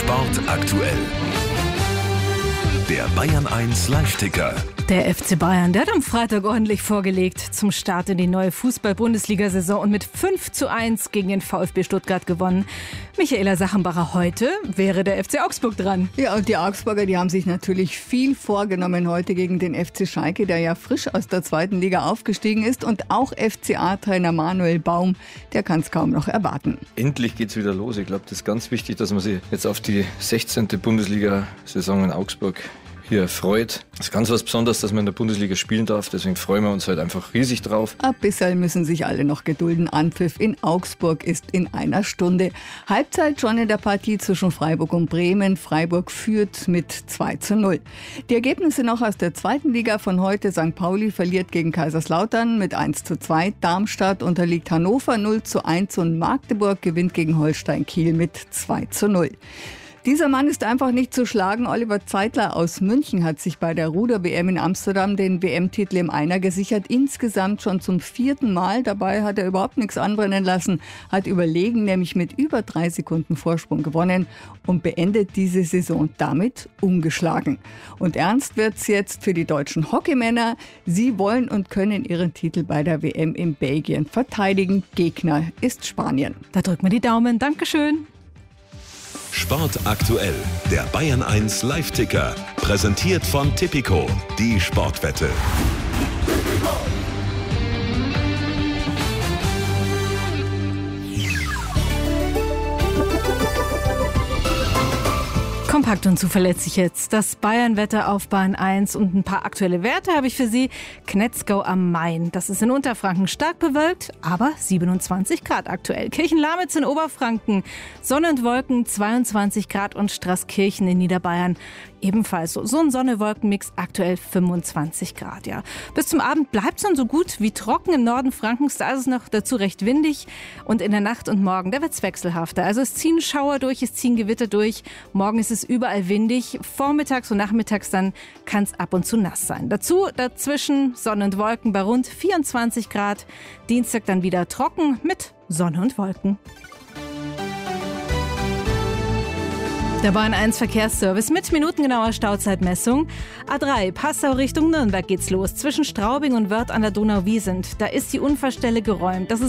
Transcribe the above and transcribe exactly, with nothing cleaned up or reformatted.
Sport aktuell. Der Bayern eins Live-Ticker. Der F C Bayern, der hat am Freitag ordentlich vorgelegt zum Start in die neue Fußball-Bundesliga-Saison und mit fünf zu eins gegen den VfB Stuttgart gewonnen. Michaela Sachenbacher, heute wäre der F C Augsburg dran. Ja, und die Augsburger, die haben sich natürlich viel vorgenommen heute gegen den F C Schalke, der ja frisch aus der zweiten Liga aufgestiegen ist. Und auch F C A-Trainer Manuel Baum, der kann es kaum noch erwarten. Endlich geht's wieder los. Ich glaube, das ist ganz wichtig, dass man sich jetzt auf die sechzehnte Bundesliga-Saison in Augsburg hier freut. Es ist ganz was Besonderes, dass man in der Bundesliga spielen darf. Deswegen freuen wir uns halt einfach riesig drauf. Ab bisher müssen sich alle noch gedulden. Anpfiff in Augsburg ist in einer Stunde. Halbzeit schon in der Partie zwischen Freiburg und Bremen. Freiburg führt mit zwei zu null. Die Ergebnisse noch aus der zweiten Liga von heute. Sankt Pauli verliert gegen Kaiserslautern mit eins zu zwei. Darmstadt unterliegt Hannover null zu eins und Magdeburg gewinnt gegen Holstein Kiel mit zwei zu null. Dieser Mann ist einfach nicht zu schlagen. Oliver Zeitler aus München hat sich bei der Ruder-W M in Amsterdam den W M-Titel im Einer gesichert. Insgesamt schon zum vierten Mal. Dabei hat er überhaupt nichts anbrennen lassen. Hat überlegen, nämlich mit über drei Sekunden Vorsprung gewonnen und beendet diese Saison damit ungeschlagen. Und ernst wird's jetzt für die deutschen Hockeymänner. Sie wollen und können ihren Titel bei der W M in Belgien verteidigen. Gegner ist Spanien. Da drücken wir die Daumen. Dankeschön. Sport aktuell, der Bayern eins Live-Ticker. Präsentiert von Tipico, die Sportwette. Kompakt und zuverlässig jetzt. Das Bayern-Wetter auf Bayern eins und ein paar aktuelle Werte habe ich für Sie. Knetzgau am Main. Das ist in Unterfranken stark bewölkt, aber siebenundzwanzig Grad aktuell. Kirchenlamitz in Oberfranken. Sonne und Wolken zweiundzwanzig Grad und Straßkirchen in Niederbayern ebenfalls so, so ein Sonne-Wolken-Mix, aktuell fünfundzwanzig Grad. Ja. Bis zum Abend bleibt es dann so gut wie trocken im Norden Frankens. Da ist es noch dazu recht windig. Und in der Nacht und morgen, da wird es wechselhafter. Also es ziehen Schauer durch, es ziehen Gewitter durch. Morgen ist es überall windig. Vormittags und nachmittags dann kann es ab und zu nass sein. Dazu dazwischen Sonne und Wolken bei rund vierundzwanzig Grad. Dienstag dann wieder trocken mit Sonne und Wolken. Der Bayern eins Verkehrsservice mit minutengenauer Stauzeitmessung. A drei, Passau Richtung Nürnberg geht's los. Zwischen Straubing und Wörth an der Donau-Wiesent. Da ist die Unfallstelle geräumt. Das ist